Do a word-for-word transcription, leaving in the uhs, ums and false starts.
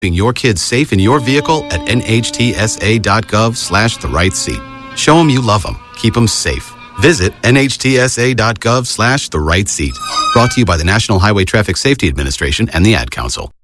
Keeping your kids safe in your vehicle at nhtsa.gov slash the right seat. Show them you love them. Keep them safe. Visit nhtsa.gov slash the right seat. Brought to you by the National Highway Traffic Safety Administration and the Ad Council.